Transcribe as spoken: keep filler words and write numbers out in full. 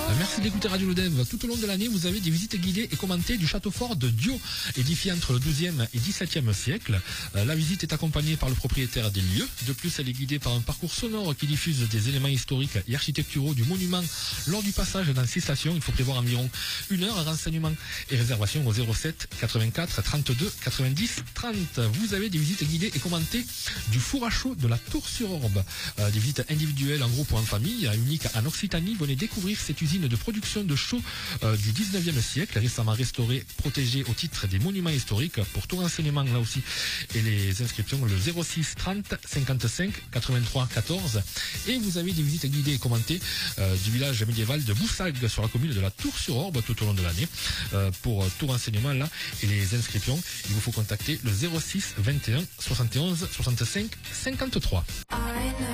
Merci d'écouter Radio Lodève. Tout au long de l'année, vous avez des visites guidées et commentées du château fort de Dio, édifié entre le douzième et dix-septième siècle. La visite est accompagnée par le propriétaire des lieux. De plus, elle est guidée par un parcours sonore qui diffuse des éléments historiques et architecturaux du monument lors du passage dans six stations. Il faut prévoir environ une heure. Renseignements et réservations au zéro sept quatre-vingt-quatre trente-deux quatre-vingt-dix trente. Vous avez des visites guidées et commentées du four à chaud de la Tour-sur-Orbe. Euh, des visites individuelles en groupe ou en famille, unique en Occitanie. Venez découvrir cette usine de production de chaux euh, du dix-neuvième siècle, récemment restaurée, protégée au titre des monuments historiques. Pour tout renseignement là aussi et les inscriptions, le zéro six trente cinquante-cinq quatre-vingt-trois quatorze. Et vous avez des visites guidées et commentées euh, du village médiéval de Boussag sur la commune de la Tour-sur-Orbe tout au long de l'année. Euh, pour tout renseignement là et les inscriptions, il vous faut contacter le zéro six vingt et un soixante et onze soixante-cinq cinquante-trois.